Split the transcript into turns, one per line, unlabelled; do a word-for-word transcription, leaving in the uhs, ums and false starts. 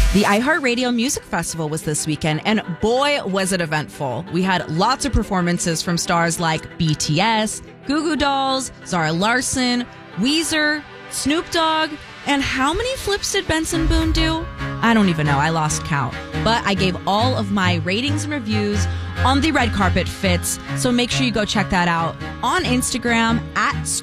The iHeartRadio Music Festival was this weekend, and boy, was it eventful. We had lots of performances from stars like B T S, Goo Goo Dolls, Zara Larsson, Weezer, Snoop Dogg, and how many flips did Benson Boone do? I don't even know. I lost count. But I gave all of my ratings and reviews on the Red Carpet Fits, so make sure you go check that out on Instagram at